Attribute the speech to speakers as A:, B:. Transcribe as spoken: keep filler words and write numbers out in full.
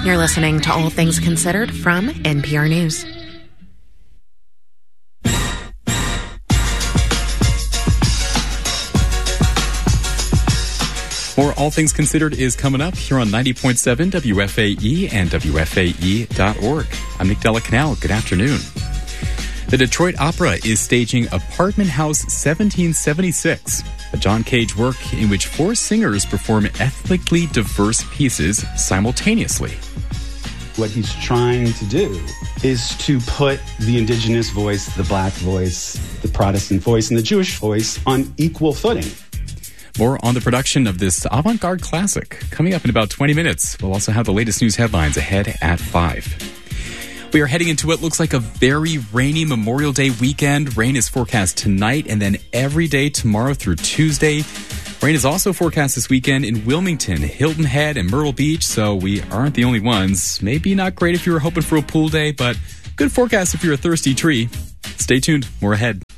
A: You're listening to All Things Considered from N P R News.
B: More All Things Considered is coming up here on ninety point seven W F A E and W F A E dot org. I'm Nick Della Canal. Good afternoon. The Detroit Opera is staging Apartment House seventeen seventy-six, a John Cage work in which four singers perform ethnically diverse pieces simultaneously.
C: What he's trying to do is to put the indigenous voice, the black voice, the Protestant voice, and the Jewish voice on equal footing.
B: More on the production of this avant-garde classic coming up in about twenty minutes. We'll also have the latest news headlines ahead at five. We are heading into what looks like a very rainy Memorial Day weekend. Rain is forecast tonight and then every day tomorrow through Tuesday. Rain is also forecast this weekend in Wilmington, Hilton Head, and Myrtle Beach, so we aren't the only ones. Maybe not great if you were hoping for a pool day, but good forecast if you're a thirsty tree. Stay tuned. More ahead.